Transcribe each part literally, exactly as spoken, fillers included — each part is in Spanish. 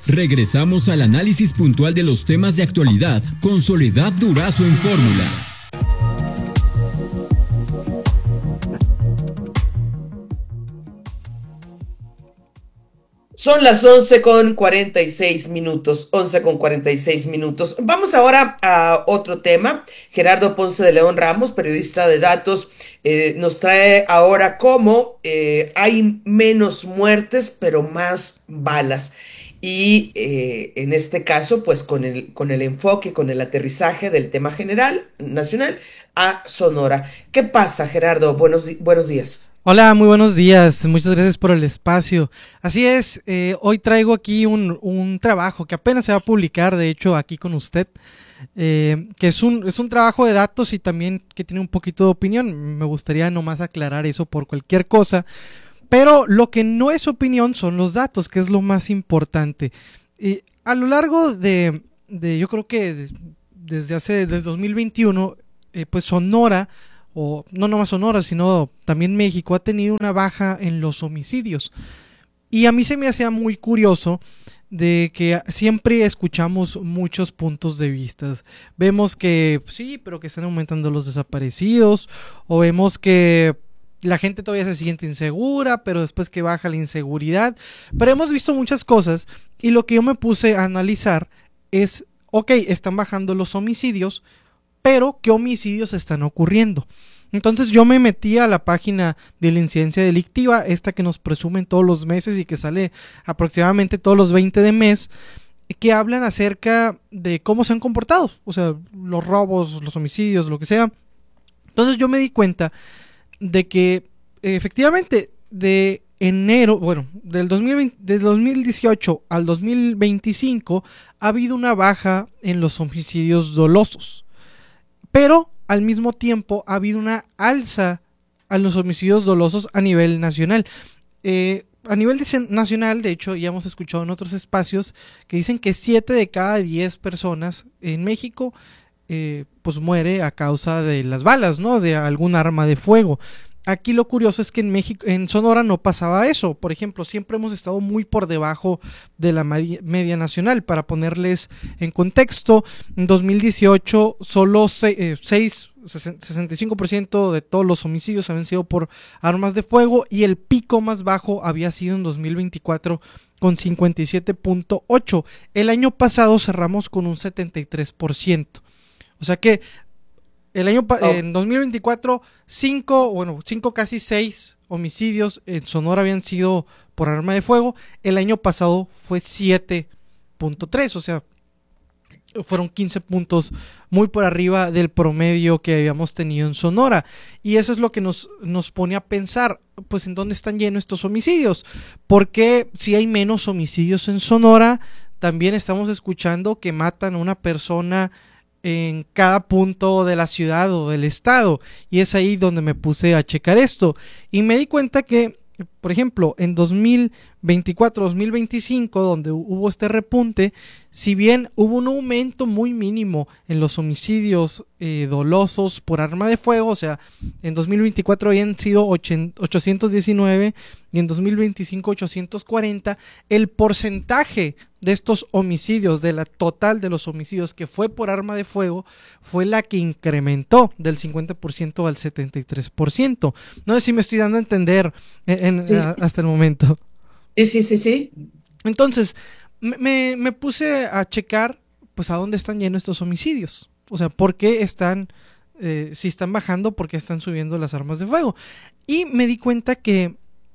Regresamos al análisis puntual de los temas de actualidad con Soledad Durazo en Fórmula. Son las once con cuarenta y seis minutos, once con cuarenta y seis minutos. Vamos ahora a otro tema. Gerardo Ponce de León Ramos, periodista de datos, eh, nos trae ahora cómo eh, hay menos muertes, pero más balas. Y eh, en este caso, pues con el, con el enfoque, con el aterrizaje del tema general, nacional, a Sonora. ¿Qué pasa, Gerardo? Buenos, di- buenos días. Hola, muy buenos días, muchas gracias por el espacio. Así es, eh, hoy traigo aquí un, un trabajo que apenas se va a publicar, de hecho, aquí con usted, eh, que es un, es un trabajo de datos y también que tiene un poquito de opinión. Me gustaría nomás aclarar eso por cualquier cosa, pero lo que no es opinión son los datos, que es lo más importante. Y a lo largo de, de yo creo que des- desde hace, desde dos mil veintiuno, eh, pues Sonora, o no nomás Sonora, sino también México, ha tenido una baja en los homicidios. Y a mí se me hacía muy curioso de que siempre escuchamos muchos puntos de vista. Vemos que sí, pero que están aumentando los desaparecidos, o vemos que la gente todavía se siente insegura, pero después que baja la inseguridad. Pero hemos visto muchas cosas y lo que yo me puse a analizar es, ok, están bajando los homicidios, pero ¿qué homicidios están ocurriendo? Entonces yo me metí a la página de la incidencia delictiva, esta que nos presumen todos los meses y que sale aproximadamente todos los veinte de mes, que hablan acerca de cómo se han comportado, o sea, los robos, los homicidios, lo que sea. Entonces yo me di cuenta de que eh, efectivamente de enero, bueno, del dos mil veinte, del dos mil dieciocho al dos mil veinticinco ha habido una baja en los homicidios dolosos. Pero al mismo tiempo ha habido una alza a los homicidios dolosos a nivel nacional. Eh, a nivel de, nacional, de hecho, ya hemos escuchado en otros espacios que dicen que siete de cada diez personas en México eh, pues muere a causa de las balas, ¿no? De algún arma de fuego. Aquí lo curioso es que en México, en Sonora no pasaba eso. Por ejemplo, siempre hemos estado muy por debajo de la media nacional. Para ponerles en contexto, en dos mil dieciocho solo seis, sesenta y cinco por ciento de todos los homicidios habían sido por armas de fuego y el pico más bajo había sido en dos mil veinticuatro con cincuenta y siete punto ocho. El año pasado cerramos con un setenta y tres por ciento. O sea que el año pa- oh. en dos mil veinticuatro, cinco, bueno, cinco casi seis homicidios en Sonora habían sido por arma de fuego. El año pasado fue siete punto tres, o sea, fueron quince puntos muy por arriba del promedio que habíamos tenido en Sonora. Y eso es lo que nos, nos pone a pensar, pues, ¿en dónde están llenos estos homicidios? Porque si hay menos homicidios en Sonora, también estamos escuchando que matan a una persona en cada punto de la ciudad o del estado, y es ahí donde me puse a checar esto y me di cuenta que, por ejemplo, en dos mil veinticuatro dos mil veinticinco, donde hubo este repunte, si bien hubo un aumento muy mínimo en los homicidios eh, dolosos por arma de fuego, o sea, en dos mil veinticuatro habían sido ochocientos diecinueve y en dos mil veinticinco ochocientos cuarenta, el porcentaje de estos homicidios, de la total de los homicidios que fue por arma de fuego, fue la que incrementó del cincuenta por ciento al setenta y tres por ciento. No sé si me estoy dando a entender en, en, Sí, a, hasta el momento. sí, sí, sí, sí. Entonces, me, me puse a checar, pues, a dónde están llenos estos homicidios. O sea, por qué están, eh, si están bajando, por qué están subiendo las armas de fuego. Y me di cuenta que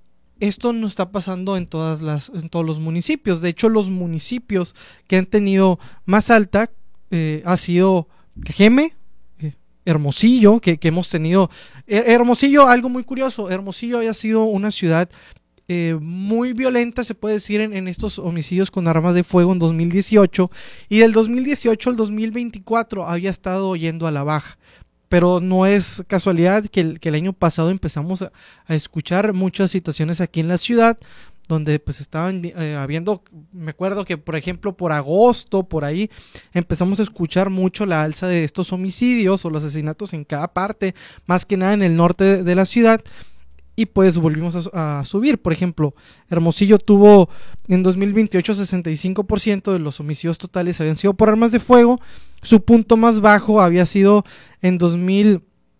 esto no está pasando en todas las, en todos los municipios. De hecho, los municipios que han tenido más alta eh, ha sido Cajeme, eh, Hermosillo, que, que hemos tenido. Eh, Hermosillo, algo muy curioso, Hermosillo había sido una ciudad Eh, muy violenta, se puede decir, en, en estos homicidios con armas de fuego en dos mil dieciocho, y del dos mil dieciocho al dos mil veinticuatro había estado yendo a la baja. Pero no es casualidad que el, que el año pasado empezamos a, a escuchar muchas situaciones aquí en la ciudad donde pues estaban eh, habiendo, me acuerdo que por ejemplo por agosto, por ahí empezamos a escuchar mucho la alza de estos homicidios o los asesinatos en cada parte, más que nada en el norte de, de la ciudad. y pues volvimos a, a subir. Por ejemplo, Hermosillo tuvo en dos mil veintiocho sesenta y cinco por ciento de los homicidios totales habían sido por armas de fuego. Su punto más bajo había sido en dos mil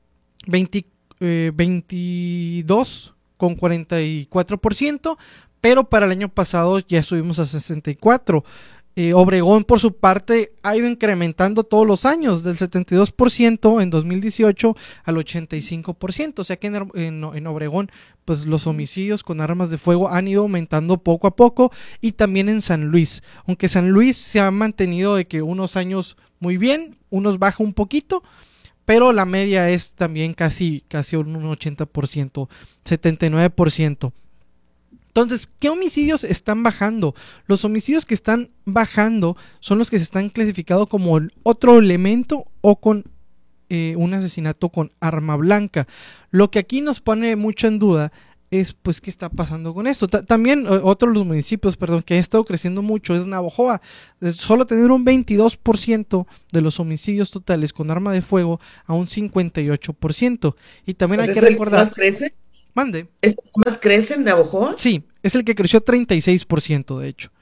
veintidós con cuarenta y cuatro por ciento, pero para el año pasado ya subimos a sesenta y cuatro por ciento. Eh, Obregón, por su parte, ha ido incrementando todos los años, del setenta y dos por ciento en dos mil dieciocho al ochenta y cinco por ciento. O sea que en, en, en Obregón, pues los homicidios con armas de fuego han ido aumentando poco a poco, y también en San Luis. Aunque San Luis se ha mantenido de que unos años muy bien, unos baja un poquito, pero la media es también casi, casi un ochenta por ciento, setenta y nueve por ciento. Entonces, ¿qué homicidios están bajando? Los homicidios que están bajando son los que se están clasificados como otro elemento o con eh, un asesinato con arma blanca. Lo que aquí nos pone mucho en duda es, pues, ¿qué está pasando con esto? Ta- también, eh, otro de los municipios, perdón, que ha estado creciendo mucho es Navojoa. Es solo tener un veintidós por ciento de los homicidios totales con arma de fuego a un cincuenta y ocho por ciento. Y también Pues hay que es el que recordar... más crece. Mande. ¿Es el que más crece en Navojoa? Sí, es el que creció treinta y seis por ciento, de hecho.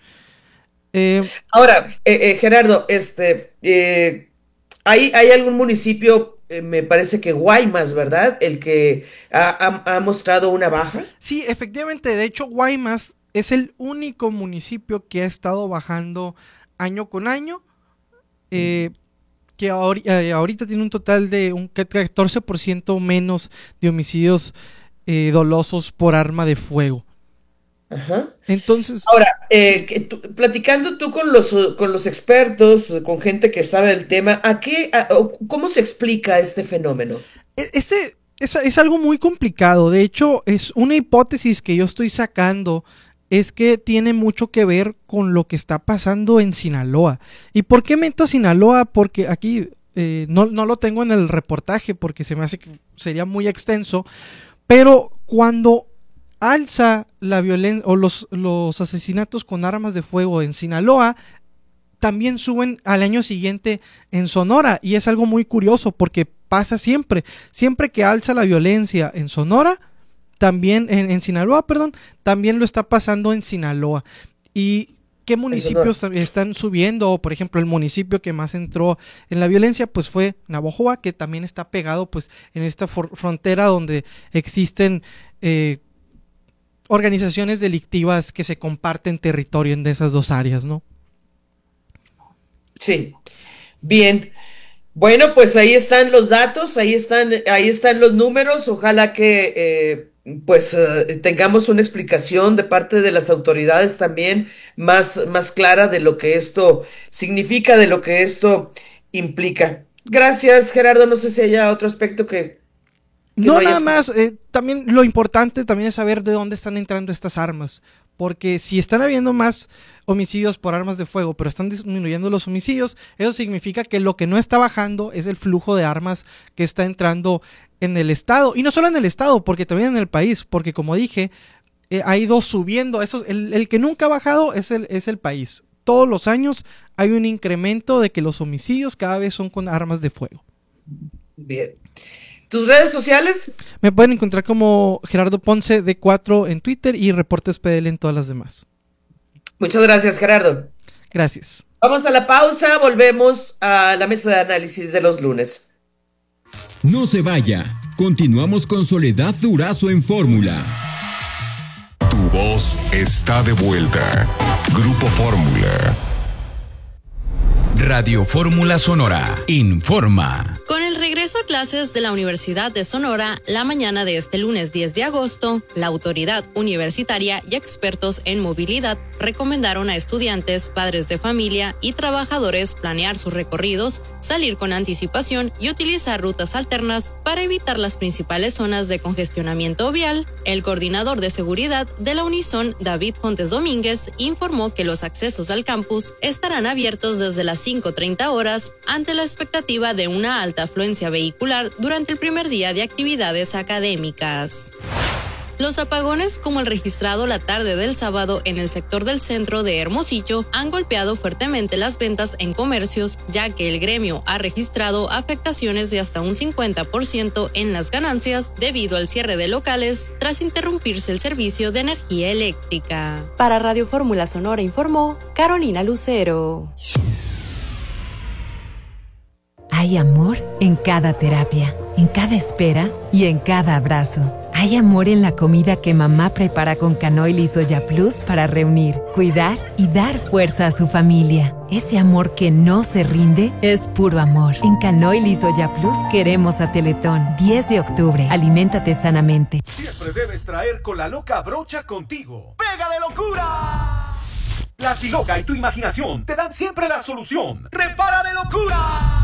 Eh, Ahora, eh, eh, Gerardo, este, eh, ¿hay, hay algún municipio, eh, me parece que Guaymas, ¿verdad? El que ha, ha- ha mostrado una baja. sí, efectivamente, de hecho, Guaymas es el único municipio que ha estado bajando año con año, eh, que ahori- eh, ahorita tiene un total de un catorce por ciento menos de homicidios eh, dolosos por arma de fuego. Ajá. Entonces, Ahora, eh, que tú- platicando tú con los, eh, con los expertos, eh, con gente que sabe del tema, ¿a qué, a- o cómo se explica este fenómeno? e- ese es, es algo muy complicado. De hecho, es una hipótesis que yo estoy sacando, es que tiene mucho que ver con lo que está pasando en Sinaloa. ¿Y por qué meto a Sinaloa? Porque aquí eh, no, no lo tengo en el reportaje porque se me hace que sería muy extenso, pero cuando alza la violencia o los, los asesinatos con armas de fuego en Sinaloa, también suben al año siguiente en Sonora, y es algo muy curioso porque pasa siempre, siempre que alza la violencia en Sonora, también en, en Sinaloa, perdón, también lo está pasando en Sinaloa. ¿Y qué municipios tam- están subiendo? Por ejemplo, el municipio que más entró en la violencia pues fue Navojoa, que también está pegado pues en esta for- frontera donde existen eh, organizaciones delictivas que se comparten territorio en de esas dos áreas, ¿no? Sí, bien. Bueno, pues ahí están los datos, ahí están, ahí están los números. Ojalá que eh, pues eh, tengamos una explicación de parte de las autoridades también más, más clara de lo que esto significa, de lo que esto implica. Gracias, Gerardo. No sé si haya otro aspecto que, que no No, nada hayas. más, eh, también lo importante también es saber de dónde están entrando estas armas, porque si están habiendo más homicidios por armas de fuego, pero están disminuyendo los homicidios, eso significa que lo que no está bajando es el flujo de armas que está entrando en el estado, y no solo en el estado, porque también en el país, porque como dije, eh, ha ido subiendo, eso, el, el que nunca ha bajado es el, es el país. Todos los años hay un incremento de que los homicidios cada vez son con armas de fuego. Bien. ¿Tus redes sociales? Me pueden encontrar como Gerardo Ponce D cuatro en Twitter y Reportes P D L en todas las demás. Muchas gracias, Gerardo. Gracias. Vamos a la pausa, volvemos a la mesa de análisis de los lunes. No se vaya. Continuamos con Soledad Durazo en Fórmula. Tu voz está de vuelta. Grupo Fórmula. Radio Fórmula Sonora informa. Con el regreso a clases de la Universidad de Sonora, la mañana de este lunes diez de agosto, la autoridad universitaria y expertos en movilidad recomendaron a estudiantes, padres de familia y trabajadores planear sus recorridos, salir con anticipación y utilizar rutas alternas para evitar las principales zonas de congestionamiento vial. El coordinador de seguridad de la Unison, David Fontes Domínguez, informó que los accesos al campus estarán abiertos desde las cinco treinta horas ante la expectativa de una alta afluencia vehicular durante el primer día de actividades académicas. Los apagones, como el registrado la tarde del sábado en el sector del centro de Hermosillo, han golpeado fuertemente las ventas en comercios, ya que el gremio ha registrado afectaciones de hasta un cincuenta por ciento en las ganancias debido al cierre de locales tras interrumpirse el servicio de energía eléctrica. Para Radio Fórmula Sonora informó Carolina Lucero. Hay amor en cada terapia, en cada espera y en cada abrazo. Hay amor en la comida que mamá prepara con Canoil y Soya Plus para reunir, cuidar y dar fuerza a su familia. Ese amor que no se rinde es puro amor. En Canoil y Soya Plus queremos a Teletón. diez de octubre. Aliméntate sanamente. Siempre debes traer con la loca brocha contigo. ¡Pega de locura! La Siloca y tu imaginación te dan siempre la solución. ¡Repara de locura!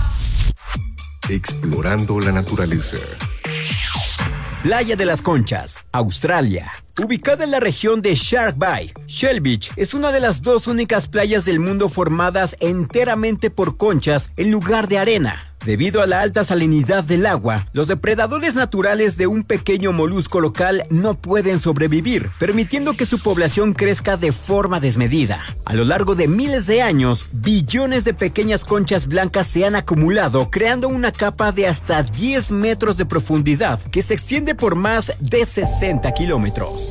Explorando la naturaleza. Playa de las Conchas, Australia. Ubicada en la región de Shark Bay, Shell Beach es una de las dos únicas playas del mundo formadas enteramente por conchas en lugar de arena. Debido a la alta salinidad del agua, los depredadores naturales de un pequeño molusco local no pueden sobrevivir, permitiendo que su población crezca de forma desmedida. A lo largo de miles de años, billones de pequeñas conchas blancas se han acumulado, creando una capa de hasta diez metros de profundidad que se extiende por más de sesenta kilómetros.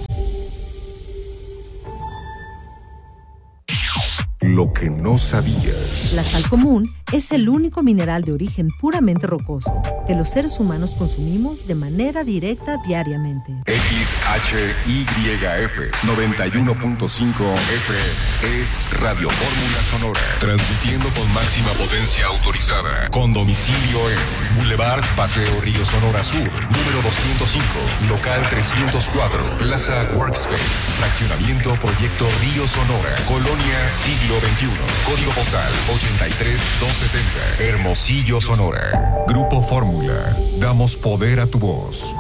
Lo que no sabías. La sal común es el único mineral de origen puramente rocoso que los seres humanos consumimos de manera directa diariamente. X H Y F noventa y uno punto cinco F M es Radio Fórmula Sonora, transmitiendo con máxima potencia autorizada, con domicilio en Boulevard Paseo Río Sonora Sur, número doscientos cinco, local trescientos cuatro, Plaza Workspace, fraccionamiento Proyecto Río Sonora, Colonia Siglo veintiuno, código postal ochenta y tres doscientos setenta, Hermosillo, Sonora. Grupo Fórmula, damos poder a tu voz.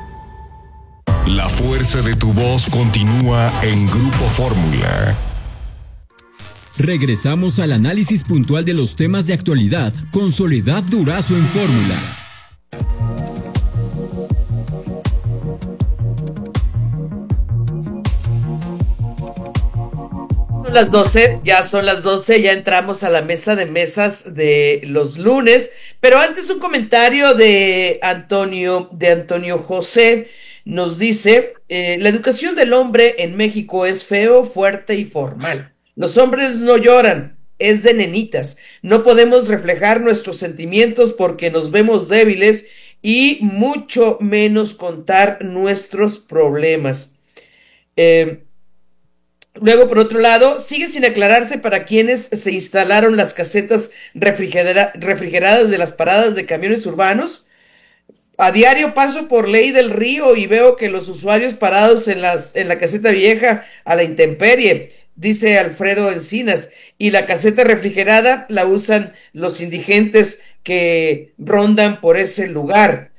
La fuerza de tu voz continúa en Grupo Fórmula. Regresamos al análisis puntual de los temas de actualidad con Soledad Durazo en Fórmula. Son las doce, ya son las doce, ya entramos a la mesa de mesas de los lunes, pero antes un comentario de Antonio, de Antonio José, nos dice, eh, la educación del hombre en México es feo, fuerte y formal. Los hombres no lloran, es de nenitas. No podemos reflejar nuestros sentimientos porque nos vemos débiles y mucho menos contar nuestros problemas. Eh, Luego, por otro lado, sigue sin aclararse para quienes se instalaron las casetas refrigera- refrigeradas de las paradas de camiones urbanos. A diario paso por Ley del Río y veo que los usuarios parados en, las, en la caseta vieja a la intemperie, dice Alfredo Encinas, y la caseta refrigerada la usan los indigentes que rondan por ese lugar.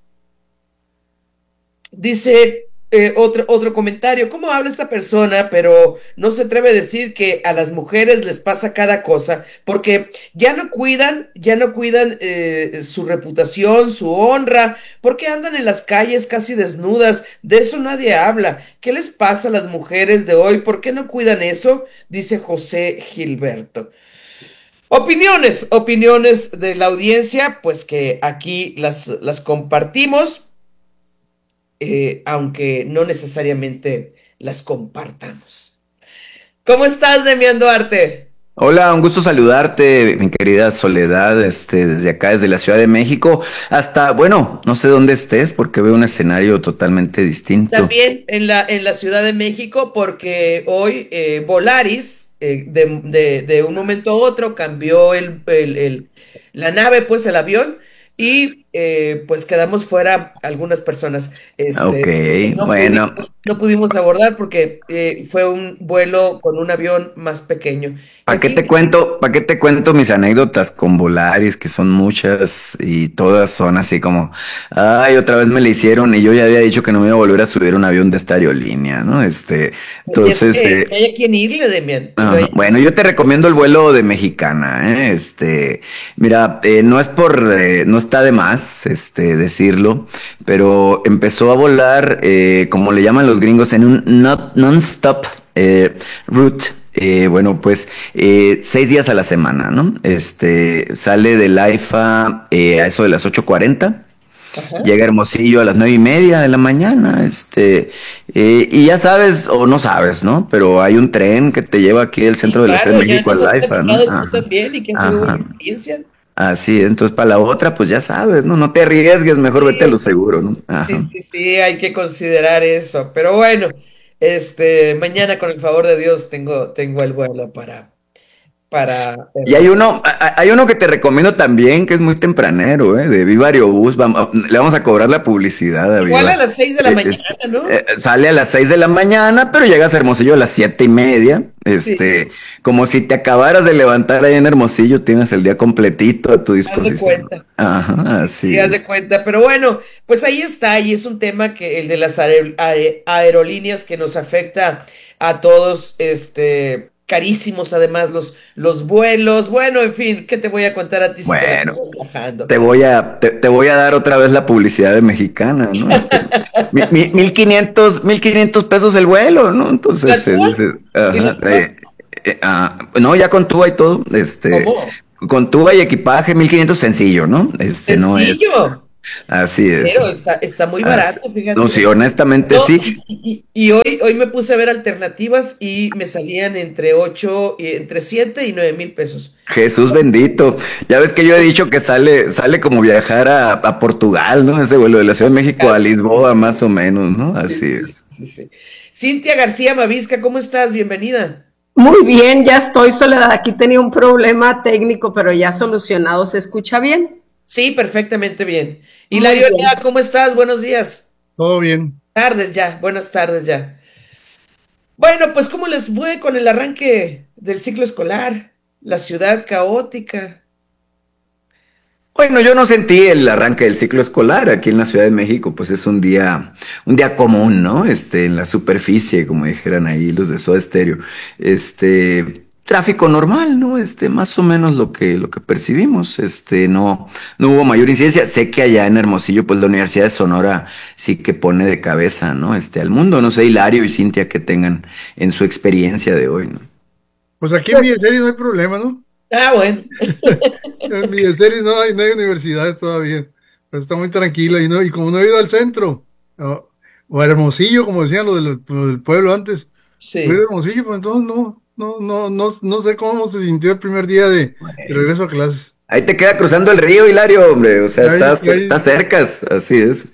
Dice... Eh, otro, otro comentario, ¿cómo habla esta persona? Pero no se atreve a decir que a las mujeres les pasa cada cosa, porque ya no cuidan, ya no cuidan eh, su reputación, su honra, porque andan en las calles casi desnudas, de eso nadie habla. ¿Qué les pasa a las mujeres de hoy? ¿Por qué no cuidan eso? Dice José Gilberto. Opiniones, opiniones de la audiencia, pues que aquí las, las compartimos. Eh, aunque no necesariamente las compartamos. ¿Cómo estás, Demián Duarte? Hola, un gusto saludarte, mi querida Soledad, este, desde acá, desde la Ciudad de México, hasta, bueno, no sé dónde estés, porque veo un escenario totalmente distinto. También en la, en la Ciudad de México, porque hoy eh, Volaris, eh, de, de, de un momento a otro, cambió el, el, el, la nave, pues el avión, y eh, pues quedamos fuera algunas personas. Este, ok, no bueno. Pudimos, no pudimos abordar porque eh, fue un vuelo con un avión más pequeño. ¿Para qué Aquí, te cuento, para qué te cuento mis anécdotas con Volaris, que son muchas y todas son así como, ay, otra vez me la hicieron y yo ya había dicho que no me iba a volver a subir un avión de esta aerolínea, ¿no? Este, entonces... Es que, eh, que hay a quien irle, Demian. Ajá. Hay... Bueno, yo te recomiendo el vuelo de Mexicana, ¿eh? Este, mira, eh, no es por, eh, no es está de más este, decirlo, pero empezó a volar, eh, como le llaman los gringos, en un not, non-stop eh, route. Eh, bueno, pues eh, seis días a la semana, ¿no? Este, sale del AIFA eh, a eso de las ocho cuarenta. Ajá. Llega a Hermosillo a las nueve y media de la mañana, este, eh, y ya sabes, o no sabes, ¿no? Pero hay un tren que te lleva aquí al centro sí, de la Ciudad de México al AIFA, ¿no? Tú también, y que ha sido una experiencia. Así, entonces para la otra, pues ya sabes, ¿no? No te arriesgues, mejor sí. Vete a lo seguro, ¿no? Ajá. Sí, sí, sí, hay que considerar eso, pero bueno, este, mañana con el favor de Dios tengo, tengo el vuelo para... Para y hay uno, hay uno que te recomiendo también, que es muy tempranero, ¿eh? De Viva Aerobús, vamos, le vamos a cobrar la publicidad a Viva. Igual a las seis de la eh, mañana, ¿no? Eh, sale a las seis de la mañana, pero llegas a Hermosillo a las siete y media, este, sí. Como si te acabaras de levantar ahí en Hermosillo, tienes el día completito a tu disposición. Haz de cuenta. Ajá, así sí, es. haz de cuenta, pero bueno, pues ahí está, y es un tema que el de las aer aer aerolíneas que nos afecta a todos, este... carísimos además los, los vuelos, bueno, en fin, ¿qué te voy a contar a ti si bueno, te estás viajando? Te voy a, te, te voy a dar otra vez la publicidad de Mexicana, ¿no? Este, mi, mi, mil quinientos, mil quinientos pesos el vuelo, ¿no? Entonces, eh, dices, ajá, eh, eh, ah, no, ya con tuba y todo, este, ¿cómo? Con tuba y equipaje, mil quinientos sencillo, ¿no? Este, ¿Sencillo? No es, así es. Pero está, está muy barato, así, fíjate. No, sí, honestamente no, sí. Y, y, y hoy, hoy me puse a ver alternativas y me salían entre ocho, entre siete y nueve mil pesos. Jesús bendito. Ya ves que yo he dicho que sale, sale como viajar a, a Portugal, ¿no? Ese vuelo de la Ciudad de México a Lisboa, más o menos, ¿no? Así sí, es. Sí, sí. Cintia García Mavisca, ¿cómo estás? Bienvenida. Muy bien, ya estoy, Soledad. Aquí tenía un problema técnico, pero ya solucionado. ¿Se escucha bien? Sí, perfectamente bien. Hilario Herrera, ¿cómo estás? Buenos días. Todo bien. Tardes ya, buenas tardes ya. Bueno, pues ¿cómo les fue con el arranque del ciclo escolar? La ciudad caótica. Bueno, yo no sentí el arranque del ciclo escolar aquí en la Ciudad de México, pues es un día, un día común, ¿no? Este, en la superficie, como dijeran ahí los de Soda Stereo. Este... Tráfico normal, ¿no? Este, más o menos lo que, lo que percibimos, este, no, no hubo mayor incidencia. Sé que allá en Hermosillo, pues la Universidad de Sonora sí que pone de cabeza, ¿no? Este, al mundo, no sé, Hilario y Cintia que tengan en su experiencia de hoy, ¿no? Pues aquí en Milleseries no hay problema, ¿no? Ah, bueno. En Milleseries no hay, no hay universidades todavía, pues está muy tranquilo y no, y como no he ido al centro, o, o a Hermosillo, como decían lo del, lo del pueblo antes, sí. Fui a Hermosillo, pues entonces no. No, no, no, no sé cómo se sintió el primer día de, de regreso a clases. Ahí te queda cruzando el río, Hilario, hombre. O sea, ahí, estás, ahí... estás cercas, así es.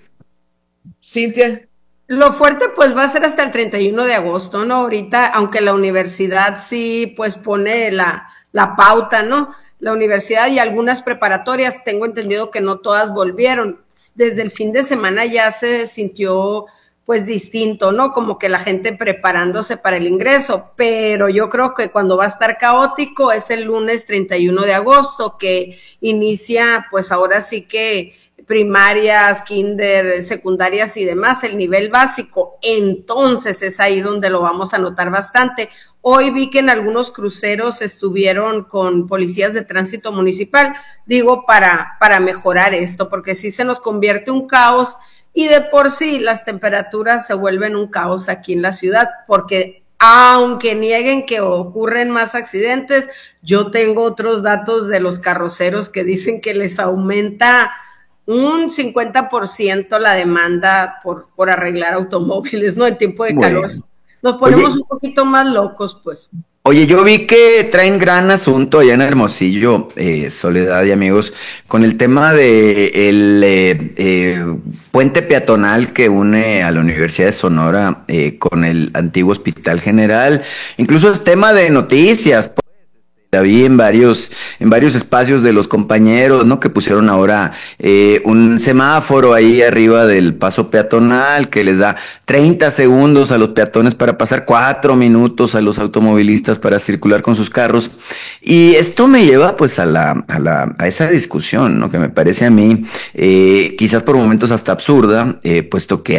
Cintia. Lo fuerte pues va a ser hasta el treinta y uno de agosto, ¿no? Ahorita, aunque la universidad sí pues pone la, la pauta, ¿no? La universidad y algunas preparatorias, tengo entendido que no todas volvieron. Desde el fin de semana ya se sintió pues distinto, ¿no? Como que la gente preparándose para el ingreso, pero yo creo que cuando va a estar caótico es el lunes treinta y uno de agosto, que inicia, pues ahora sí que primarias, kinder, secundarias y demás, el nivel básico, entonces es ahí donde lo vamos a notar bastante. Hoy vi que en algunos cruceros estuvieron con policías de tránsito municipal, digo, para, para mejorar esto, porque si se nos convierte un caos. Y de por sí las temperaturas se vuelven un caos aquí en la ciudad, porque aunque nieguen que ocurren más accidentes, yo tengo otros datos de los carroceros que dicen que les aumenta un cincuenta por ciento la demanda por, por arreglar automóviles, ¿no? En tiempo de calor. Bueno. Nos ponemos Oye. un poquito más locos, pues. Oye, yo vi que traen gran asunto allá en Hermosillo, eh, Soledad y amigos, con el tema de el eh, eh, puente peatonal que une a la Universidad de Sonora eh, con el antiguo Hospital General. Incluso es tema de noticias. La vi en varios, en varios espacios de los compañeros, ¿no? Que pusieron ahora eh, un semáforo ahí arriba del paso peatonal que les da treinta segundos a los peatones para pasar, cuatro minutos a los automovilistas para circular con sus carros. Y esto me lleva pues a la, a la, a esa discusión, ¿no? Que me parece a mí, eh, quizás por momentos hasta absurda, eh, puesto que hay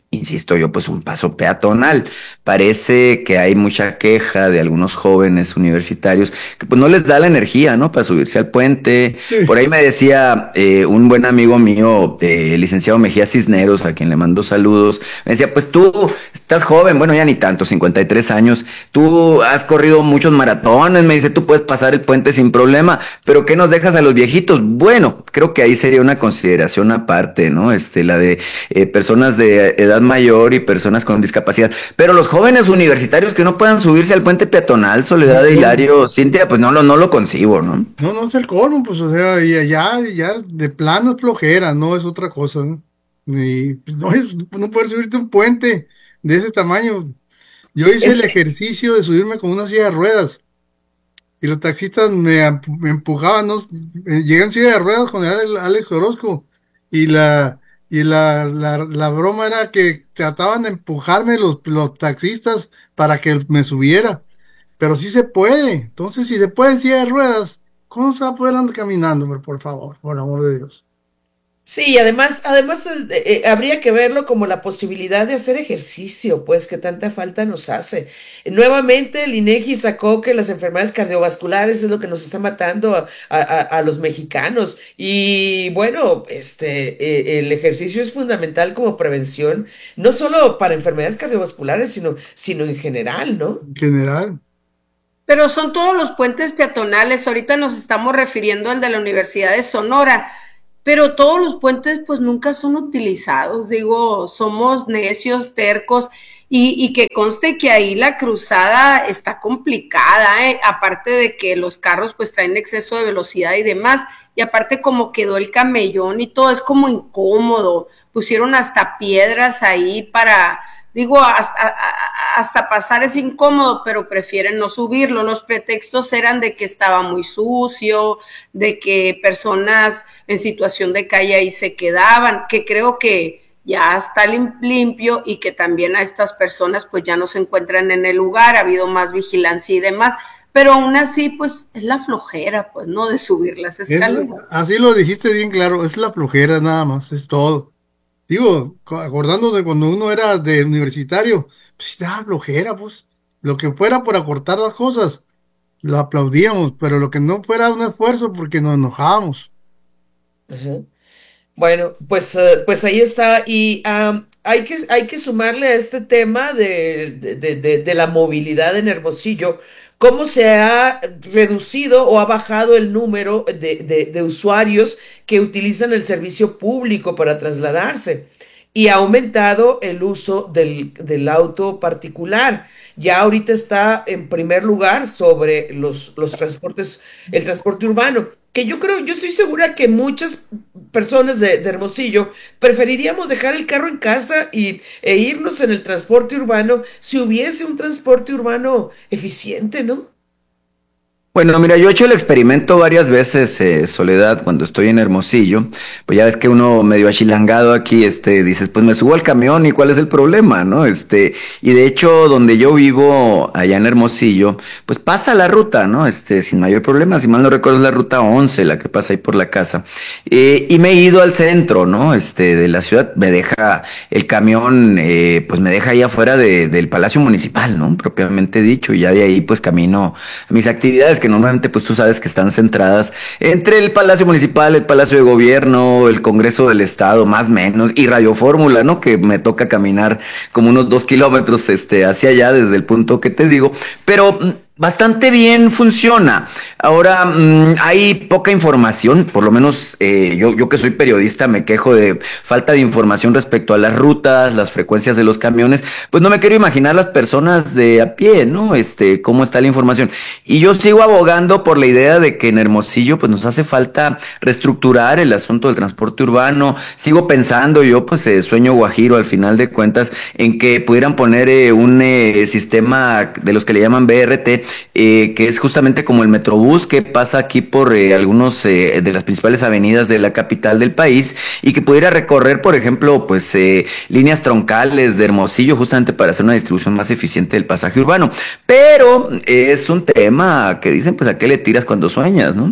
insisto yo, pues un paso peatonal. Parece que hay mucha queja de algunos jóvenes universitarios que pues no les da la energía, ¿no? Para subirse al puente. Sí. Por ahí me decía eh, un buen amigo mío, eh, el licenciado Mejía Cisneros, a quien le mando saludos, me decía, pues tú estás joven, bueno, ya ni tanto, cincuenta y tres años, tú has corrido muchos maratones, me dice, tú puedes pasar el puente sin problema, pero ¿qué nos dejas a los viejitos? Bueno, creo que ahí sería una consideración aparte, ¿no? Este, la de eh, personas de edad mayor y personas con discapacidad, pero los jóvenes universitarios que no puedan subirse al puente peatonal, Soledad de Hilario, Cintia, pues no lo, no lo concibo, ¿no? No, no es el colmo, pues, o sea, ya, ya, ya de plano es flojera, no es otra cosa, ¿no? Y, pues, no, es- no puedes subirte a un puente de ese tamaño. Yo hice el ejercicio de subirme con una silla de ruedas y los taxistas me, empu- me empujaban, ¿no? Eh, Llegué en silla de ruedas con el Ale- Alex Orozco y la, y la, la, la broma era que trataban de empujarme los, los taxistas para que me subiera. Pero sí se puede. Entonces, si se puede en silla de ruedas, ¿cómo se va a poder andar caminando, hombre, por favor, por amor de Dios? Sí, y además, además eh, eh, habría que verlo como la posibilidad de hacer ejercicio, pues que tanta falta nos hace. Nuevamente, el INEGI sacó que las enfermedades cardiovasculares es lo que nos está matando a, a- a- a los mexicanos. Y bueno, este, eh, el ejercicio es fundamental como prevención, no solo para enfermedades cardiovasculares, sino, sino en general, ¿no? En general. Pero son todos los puentes peatonales. Ahorita nos estamos refiriendo al de la Universidad de Sonora, pero todos los puentes pues nunca son utilizados. Digo, somos necios, tercos, y, y que conste que ahí la cruzada está complicada, ¿eh? Aparte de que los carros pues traen exceso de velocidad y demás, y aparte como quedó el camellón y todo, es como incómodo. Pusieron hasta piedras ahí para, digo, hasta, hasta pasar es incómodo, pero prefieren no subirlo. Los pretextos eran de que estaba muy sucio, de que personas en situación de calle ahí se quedaban, que creo que ya está lim- limpio y que también a estas personas pues ya no se encuentran en el lugar, ha habido más vigilancia y demás, pero aún así pues es la flojera, pues, ¿no? De subir las Es la- escaleras. así lo dijiste bien claro, es la flojera nada más, es todo. Digo, co- acordando de cuando uno era de universitario, pues estaba flojera, pues. Lo que fuera por acortar las cosas, lo aplaudíamos, pero lo que no fuera un esfuerzo porque nos enojábamos. Ajá. Bueno, pues, eh, pues ahí está. Y am, hay que, hay que sumarle a este tema de, de, de- de- de la movilidad en Hermosillo, cómo se ha reducido o ha bajado el número de, de- de usuarios que utilizan el servicio público para trasladarse y ha aumentado el uso del, del auto particular. Ya ahorita está en primer lugar sobre los, los transportes, el transporte urbano, que yo creo, yo estoy segura que muchas personas de, de Hermosillo preferiríamos dejar el carro en casa y, e irnos en el transporte urbano si hubiese un transporte urbano eficiente, ¿no? Bueno, mira, yo he hecho el experimento varias veces, eh, Soledad, cuando estoy en Hermosillo, pues ya ves que uno medio achilangado aquí, este, dices, pues me subo al camión y cuál es el problema, ¿no? Este, y de hecho, donde yo vivo, allá en Hermosillo, pues pasa la ruta, ¿no? Este, sin mayor problema, si mal no recuerdo es la ruta once, la que pasa ahí por la casa. Eh, y me he ido al centro, ¿no? Este, de la ciudad, me deja el camión, eh, pues me deja ahí afuera de- del Palacio Municipal, ¿no? Propiamente dicho, y ya de ahí pues camino a mis actividades que normalmente pues tú sabes que están centradas entre el Palacio Municipal, el Palacio de Gobierno, el Congreso del Estado, más o menos, y Radio Fórmula, ¿no? Que me toca caminar como unos dos kilómetros, este, hacia allá desde el punto que te digo, pero mm, bastante bien funciona. Ahora, mm, hay poca información, por lo menos eh, yo, yo que soy periodista me quejo de falta de información respecto a las rutas, las frecuencias de los camiones, pues no me quiero imaginar las personas de a pie, ¿no? Este, cómo está la información. Y yo sigo abogando por la idea de que en Hermosillo pues nos hace falta reestructurar el asunto del transporte urbano. Sigo pensando, yo pues eh, sueño guajiro al final de cuentas, en que pudieran poner eh, un eh, sistema de los que le llaman B R T, eh, que es justamente como el Metrobús que pasa aquí por eh, algunos eh, de las principales avenidas de la capital del país y que pudiera recorrer, por ejemplo, pues eh, líneas troncales de Hermosillo justamente para hacer una distribución más eficiente del pasaje urbano. Pero eh, es un tema que dicen, pues a qué le tiras cuando sueñas, ¿no?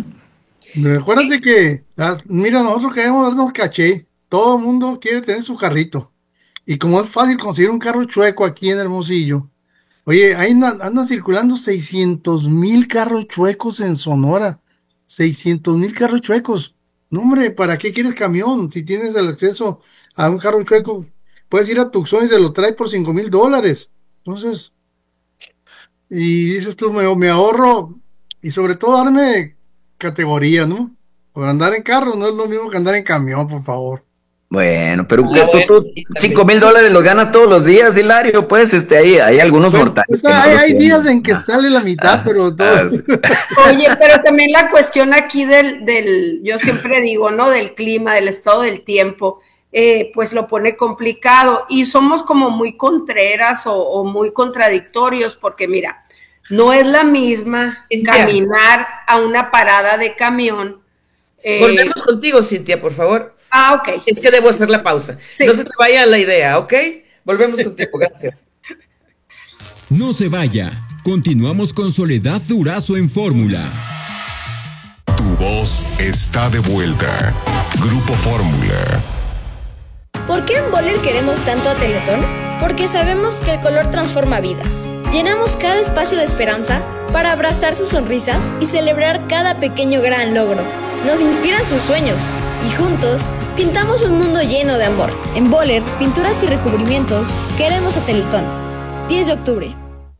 Acuérdate que, ah, mira, nosotros queremos darnos caché. Todo el mundo quiere tener su carrito. Y como es fácil conseguir un carro chueco aquí en Hermosillo, oye, ahí andan, andan circulando seiscientos mil carros chuecos en Sonora. seiscientos mil carros chuecos. No, hombre, ¿para qué quieres camión? Si tienes el acceso a un carro chueco, puedes ir a Tucson y te lo trae por cinco mil dólares. Entonces, y dices tú, me, me ahorro, y sobre todo darme categoría, ¿no? Por andar en carro no es lo mismo que andar en camión, por favor. Bueno, pero Ah, ¿qué, tú, bueno, tú, sí, también. cinco mil dólares los ganas todos los días, Hilario, pues, este, ahí hay algunos Pues, mortales. pues, que no hay, los hay tienen. días en que Ah, sale la mitad, ah, pero todo. ah, sí. Oye, pero también la cuestión aquí del, del, yo siempre digo, ¿no? Del clima, del estado del tiempo, eh, pues lo pone complicado y somos como muy contreras o, o muy contradictorios porque mira, no es la misma Cintia. caminar a una parada de camión. eh, Volvemos contigo, Cintia, por favor. ah, ok. Es que debo hacer la pausa. Sí. No se te vaya la idea, ¿ok? Volvemos contigo, gracias. No se vaya. Continuamos con Soledad Durazo en Fórmula. Tu voz está de vuelta. Grupo Fórmula. ¿Por qué en Boller queremos tanto a Teletón? Porque sabemos que el color transforma vidas. Llenamos cada espacio de esperanza para abrazar sus sonrisas y celebrar cada pequeño gran logro. Nos inspiran sus sueños y juntos pintamos un mundo lleno de amor. En Boller, pinturas y recubrimientos, queremos a Teletón. diez de octubre.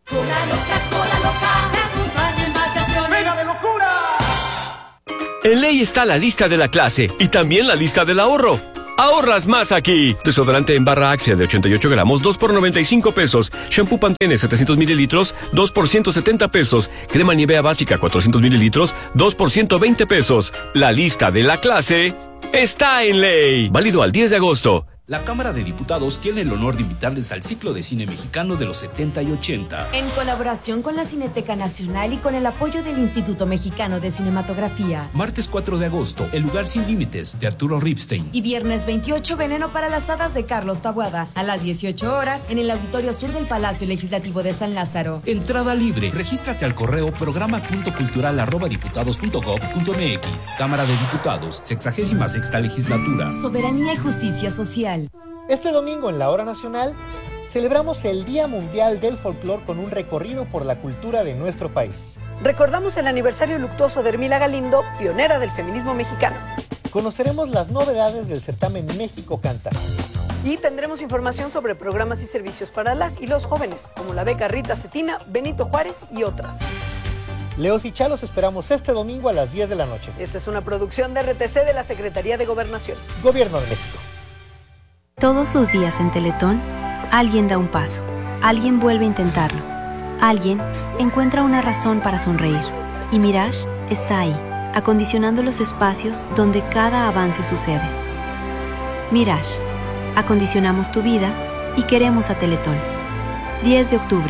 En Ley está la lista de la clase y también la lista del ahorro. Ahorras más aquí. Desodorante en barra Axia de ochenta y ocho gramos, dos por noventa y cinco pesos. Shampoo Pantene setecientos mililitros, dos por ciento setenta pesos. Crema Nivea básica cuatrocientos mililitros, dos por ciento veinte pesos. La lista de la clase está en Ley. Válido al diez de agosto. La Cámara de Diputados tiene el honor de invitarles al ciclo de cine mexicano de los setenta y ochenta. En colaboración con la Cineteca Nacional y con el apoyo del Instituto Mexicano de Cinematografía. Martes cuatro de agosto, El lugar sin límites, de Arturo Ripstein. Y viernes veintiocho, Veneno para las hadas, de Carlos Taboada, a las dieciocho horas, en el Auditorio Sur del Palacio Legislativo de San Lázaro. Entrada libre. Regístrate al correo programa punto cultural arroba diputados punto gob punto mx. Cámara de Diputados, sexagésima sexta legislatura. Soberanía y justicia social. Este domingo en la Hora Nacional celebramos el Día Mundial del Folclor con un recorrido por la cultura de nuestro país. Recordamos el aniversario luctuoso de Hermila Galindo, pionera del feminismo mexicano. Conoceremos las novedades del certamen México Canta. Y tendremos información sobre programas y servicios para las y los jóvenes, como la beca Rita Cetina, Benito Juárez y otras. Leos y Chalos esperamos este domingo a las diez de la noche. Esta es una producción de R T C de la Secretaría de Gobernación. Gobierno de México. Todos los días en Teletón, alguien da un paso, alguien vuelve a intentarlo, alguien encuentra una razón para sonreír. Y Mirage está ahí, acondicionando los espacios donde cada avance sucede. Mirage, acondicionamos tu vida y queremos a Teletón. diez de octubre.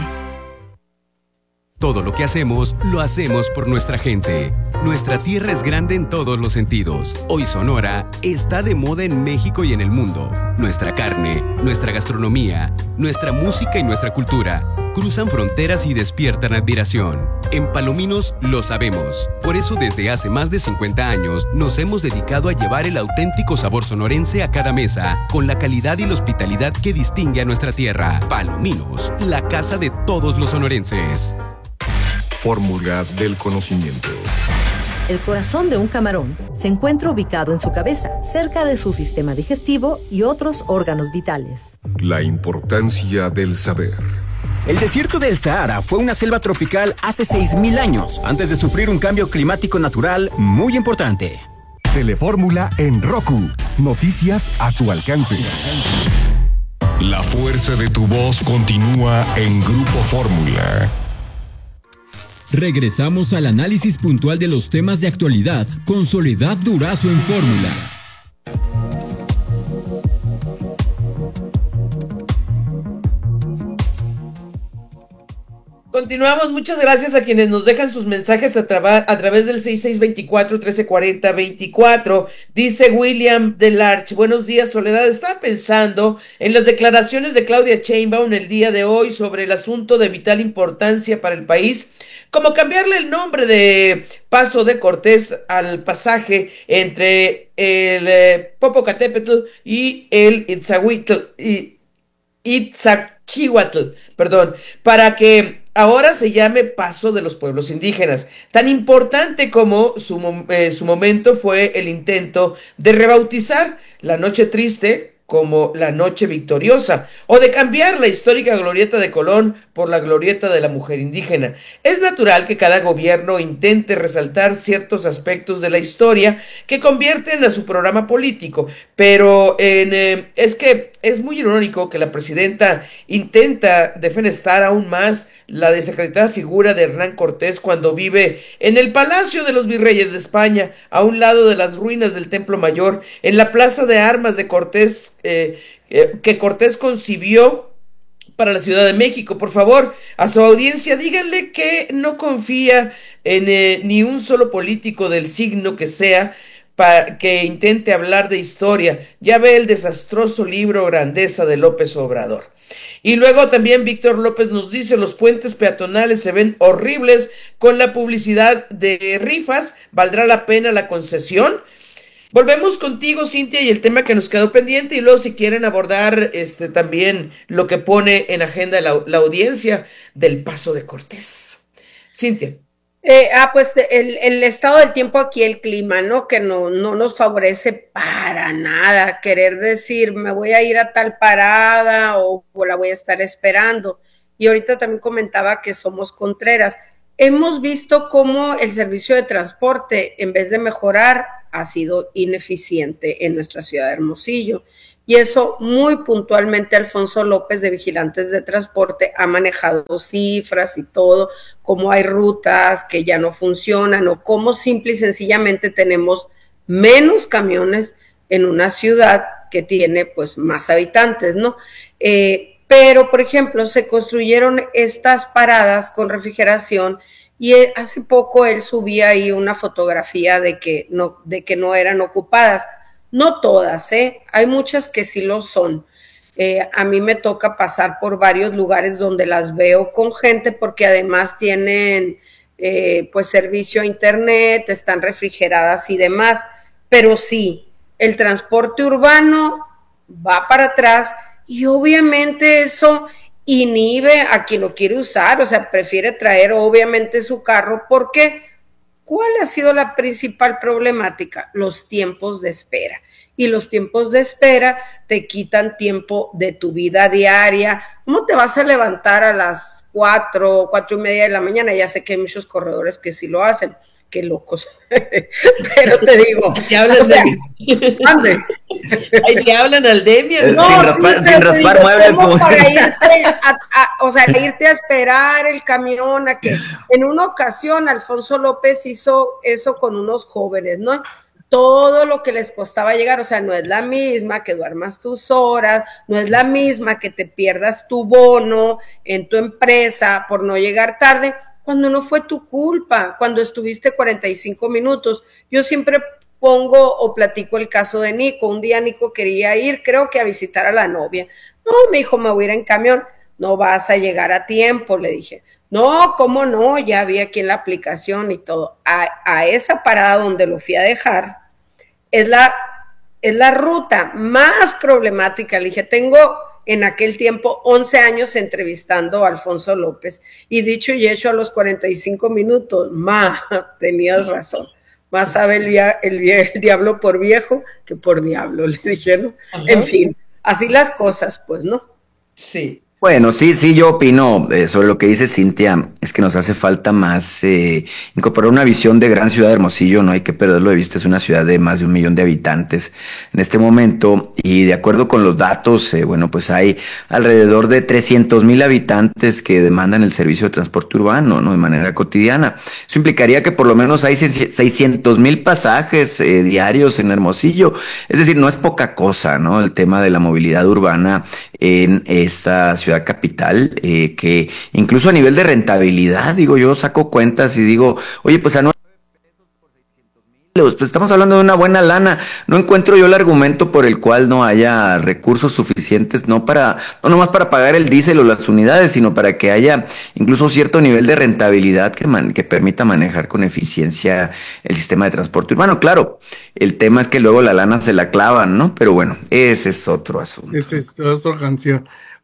Todo lo que hacemos, lo hacemos por nuestra gente. Nuestra tierra es grande en todos los sentidos. Hoy Sonora está de moda en México y en el mundo. Nuestra carne, nuestra gastronomía, nuestra música y nuestra cultura cruzan fronteras y despiertan admiración. En Palominos lo sabemos. Por eso desde hace más de cincuenta años nos hemos dedicado a llevar el auténtico sabor sonorense a cada mesa, con la calidad y la hospitalidad que distingue a nuestra tierra. Palominos, la casa de todos los sonorenses. Fórmula del conocimiento. El corazón de un camarón se encuentra ubicado en su cabeza, cerca de su sistema digestivo y otros órganos vitales. La importancia del saber. El desierto del Sahara fue una selva tropical hace seis mil años, antes de sufrir un cambio climático natural muy importante. Telefórmula en Roku. Noticias a tu alcance. La fuerza de tu voz continúa en Grupo Fórmula. Regresamos al análisis puntual de los temas de actualidad con Soledad Durazo en Fórmula. Continuamos, muchas gracias a quienes nos dejan sus mensajes a, traba, a través del seis seis dos cuatro, uno tres cuatro cero, veinticuatro. Dice William Delarch, buenos días Soledad, estaba pensando en las declaraciones de Claudia Sheinbaum el día de hoy sobre el asunto de vital importancia para el país, como cambiarle el nombre de Paso de Cortés al pasaje entre el eh, Popocatépetl y el Itzahuitl, y Iztaccíhuatl, perdón, para que ahora se llame Paso de los Pueblos Indígenas. Tan importante como su, eh, su momento fue el intento de rebautizar la Noche Triste como la Noche Victoriosa, o de cambiar la histórica glorieta de Colón por la glorieta de la mujer indígena. Es natural que cada gobierno intente resaltar ciertos aspectos de la historia que convierten a su programa político, pero en, eh, es que es muy irónico que la presidenta intenta defenestar aún más la desacreditada figura de Hernán Cortés cuando vive en el Palacio de los Virreyes de España, a un lado de las ruinas del Templo Mayor, en la Plaza de Armas de Cortés, eh, eh, que Cortés concibió para la Ciudad de México. Por favor, a su audiencia díganle que no confía en eh, ni un solo político del signo que sea para que intente hablar de historia. Ya ve el desastroso libro Grandeza de López Obrador. Y luego también Víctor López nos dice: los puentes peatonales se ven horribles con la publicidad de rifas, ¿valdrá la pena la concesión? Volvemos contigo, Cintia, y el tema que nos quedó pendiente, y luego si quieren abordar este también lo que pone en agenda la, la audiencia del Paso de Cortés. Cintia. Eh, ah, pues el, el estado del tiempo aquí, el clima, ¿no? Que no, no nos favorece para nada. Querer decir, me voy a ir a tal parada o, o la voy a estar esperando. Y ahorita también comentaba que somos contreras. Hemos visto cómo el servicio de transporte, en vez de mejorar, ha sido ineficiente en nuestra ciudad de Hermosillo. Y eso muy puntualmente Alfonso López de Vigilantes de Transporte ha manejado cifras y todo, cómo hay rutas que ya no funcionan o cómo simple y sencillamente tenemos menos camiones en una ciudad que tiene pues más habitantes, ¿no? Eh, pero, por ejemplo, se construyeron estas paradas con refrigeración y hace poco él subía ahí una fotografía de que no, de que no eran ocupadas. No todas, ¿eh? Hay muchas que sí lo son. Eh, a mí me toca pasar por varios lugares donde las veo con gente porque además tienen eh, pues servicio a internet, están refrigeradas y demás. Pero sí, el transporte urbano va para atrás y obviamente eso inhibe a quien lo quiere usar, o sea, prefiere traer obviamente su carro. ¿Por qué? ¿Cuál ha sido la principal problemática? Los tiempos de espera. Y los tiempos de espera te quitan tiempo de tu vida diaria. ¿Cómo te vas a levantar a las cuatro, cuatro y media de la mañana? Ya sé que hay muchos corredores que sí lo hacen. Qué locos. Pero te digo, te hablan, o sea, de... ¿Ande? Ay, te hablan al Demian. No, sin sí, raspar, pero sin te digo, muebles, ¿cómo para irte a, a, o sea, irte a esperar el camión? A que en una ocasión Alfonso López hizo eso con unos jóvenes, ¿no? Todo lo que les costaba llegar, o sea, no es la misma que duermas tus horas, no es la misma que te pierdas tu bono en tu empresa por no llegar tarde, cuando no fue tu culpa, cuando estuviste cuarenta y cinco minutos. Yo siempre pongo o platico el caso de Nico. Un día Nico quería ir, creo que a visitar a la novia. No, me dijo, me voy a ir en camión. No vas a llegar a tiempo, le dije. No, ¿cómo no? Ya vi aquí en la aplicación y todo. A, a esa parada donde lo fui a dejar, es la, es la ruta más problemática. Le dije, tengo en aquel tiempo once años entrevistando a Alfonso López, y dicho y hecho a los cuarenta y cinco minutos, ma, tenías razón, más sabe el, via, el, via, el diablo por viejo que por diablo, le dijeron. Ajá. En fin, así las cosas, pues, ¿no? Sí. Bueno, sí, sí, yo opino eh, sobre lo que dice Cintia, es que nos hace falta más eh, incorporar una visión de gran ciudad de Hermosillo, no hay que perderlo de vista, es una ciudad de más de un millón de habitantes en este momento, y de acuerdo con los datos, eh, bueno, pues hay alrededor de trescientos mil habitantes que demandan el servicio de transporte urbano, ¿no? De manera cotidiana. Eso implicaría que por lo menos hay seiscientos mil pasajes eh, diarios en Hermosillo, es decir, no es poca cosa, ¿no? El tema de la movilidad urbana en esta ciudad capital, eh, que incluso a nivel de rentabilidad, digo, yo saco cuentas y digo, oye, pues a nueve pesos por seiscientos mil, pues estamos hablando de una buena lana. No encuentro yo el argumento por el cual no haya recursos suficientes, no para, no nomás para pagar el diésel o las unidades, sino para que haya incluso cierto nivel de rentabilidad que, man, que permita manejar con eficiencia el sistema de transporte urbano. Claro, el tema es que luego la lana se la clavan, ¿no? Pero bueno, ese es otro asunto. Esa es otra canción.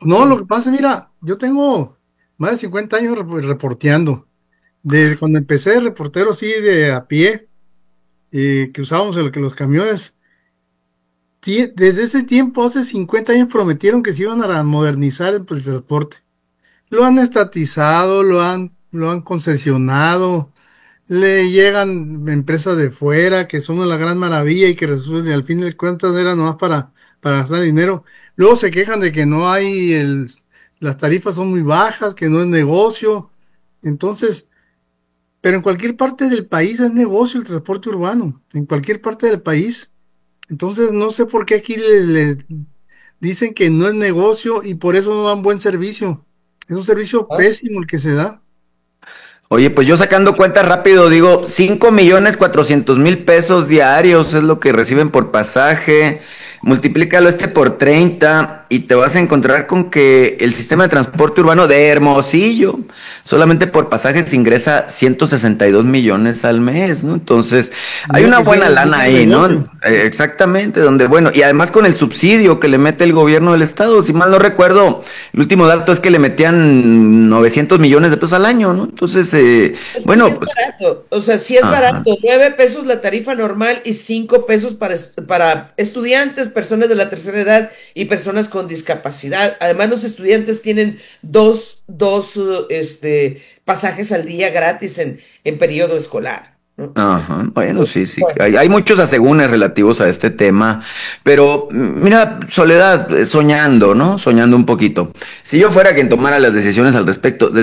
No, lo que pasa, mira, yo tengo más de cincuenta años rep- reporteando. De cuando empecé de reportero así de a pie, eh, que usábamos el, que los camiones. Tie- desde ese tiempo, hace cincuenta años, prometieron que se iban a modernizar el, pues, el transporte. Lo han estatizado, lo han, lo han concesionado, le llegan empresas de fuera que son una gran maravilla y que resulta, al fin de cuentas era nomás para, para gastar dinero. Luego se quejan de que no hay el, las tarifas son muy bajas, que no es negocio. Entonces, pero en cualquier parte del país es negocio el transporte urbano, en cualquier parte del país. Entonces, no sé por qué aquí le, le dicen que no es negocio y por eso no dan buen servicio. Es un servicio pésimo el que se da. Oye, pues yo sacando cuentas rápido, digo, cinco millones cuatrocientos mil pesos diarios es lo que reciben por pasaje. Multiplícalo este por treinta y te vas a encontrar con que el sistema de transporte urbano de Hermosillo solamente por pasajes ingresa ciento sesenta y dos millones al mes, ¿no? Entonces, hay No, una pues, buena es lana un ahí, ¿no? negocio. Eh, Exactamente, donde, bueno, y además con el subsidio que le mete el gobierno del estado, si mal no recuerdo, el último dato es que le metían novecientos millones de pesos al año, ¿no? Entonces, eh, Es que bueno, sí es pues, barato, o sea, sí es ajá. barato, nueve pesos la tarifa normal y cinco pesos para, est- para estudiantes, personas de la tercera edad y personas con discapacidad. Además, los estudiantes tienen dos, dos uh, este, pasajes al día gratis en, en periodo escolar, ¿no? Ajá, bueno, sí, sí, Bueno, hay, hay muchos asegúnes relativos a este tema, pero mm, mira, Soledad, eh, soñando, ¿no? Soñando un poquito. Si yo fuera quien tomara las decisiones al respecto,